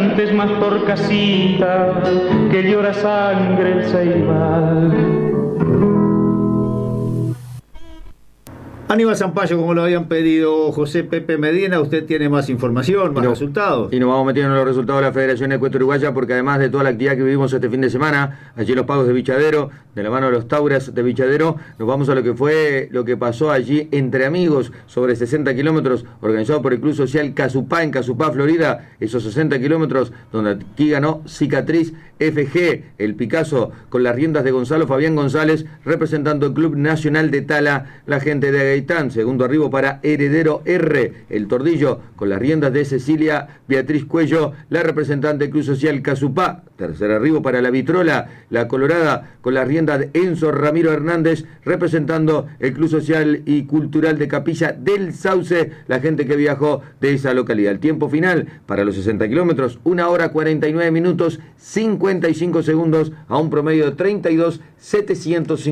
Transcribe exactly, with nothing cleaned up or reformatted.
cantes más por casita, que llora sangre el ceibal. Aníbal Zampayo, como lo habían pedido José Pepe Medina, usted tiene más información, más y no, resultados. Y nos vamos metiendo en los resultados de la Federación Ecuestre-Uruguaya, porque además de toda la actividad que vivimos este fin de semana, allí los pagos de Bichadero, de la mano de los Tauras de Bichadero, nos vamos a lo que fue, lo que pasó allí entre amigos, sobre sesenta kilómetros, organizado por el Club Social Casupá, en Casupá, Florida, esos sesenta kilómetros, donde aquí ganó Cicatriz F G, el Picasso, con las riendas de Gonzalo Fabián González, representando el Club Nacional de Tala, la gente de Gaitán. Segundo arribo para Heredero R, el Tordillo, con las riendas de Cecilia Beatriz Cuello, la representante del Club Social Casupá. Tercer arribo para la Vitrola, la Colorada, con las riendas de Enzo Ramiro Hernández, representando el Club Social y Cultural de Capilla del Sauce, la gente que viajó de esa localidad. El tiempo final para los sesenta kilómetros, una hora cuarenta y nueve minutos, cincuenta y cinco segundos, a un promedio de treinta y dos mil setecientos cincuenta.